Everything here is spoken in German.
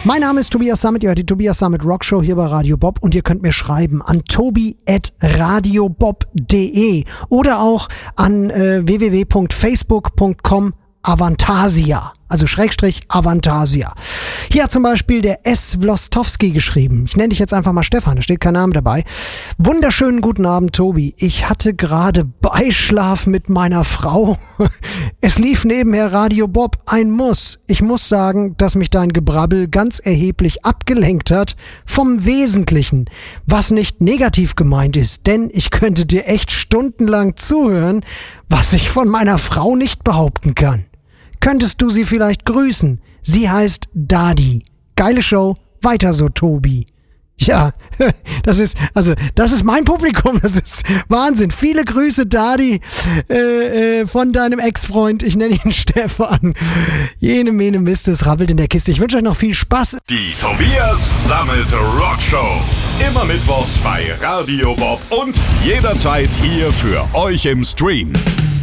Mein Name ist Tobias Sammet, ihr hört die Tobias Sammet Rockshow hier bei Radio Bob und ihr könnt mir schreiben an tobi@radiobob.de oder auch an www.facebook.com Avantasia, also Schrägstrich Avantasia. Hier hat zum Beispiel der S. Wlostowski geschrieben. Ich nenne dich jetzt einfach mal Stefan, da steht kein Name dabei. Wunderschönen guten Abend, Tobi. Ich hatte gerade Beischlaf mit meiner Frau. Es lief nebenher Radio Bob, ein Muss. Ich muss sagen, dass mich dein Gebrabbel ganz erheblich abgelenkt hat vom Wesentlichen, was nicht negativ gemeint ist, denn ich könnte dir echt stundenlang zuhören, was ich von meiner Frau nicht behaupten kann. Könntest du sie vielleicht grüßen? Sie heißt Dadi. Geile Show, weiter so, Tobi. Ja, das ist mein Publikum, das ist Wahnsinn. Viele Grüße, Dadi, von deinem Ex-Freund, ich nenne ihn Stefan. Jene Mene Mist, es rappelt in der Kiste. Ich wünsche euch noch viel Spaß. Die Tobias Sammet Rockshow. Immer mittwochs bei Radio Bob und jederzeit hier für euch im Stream.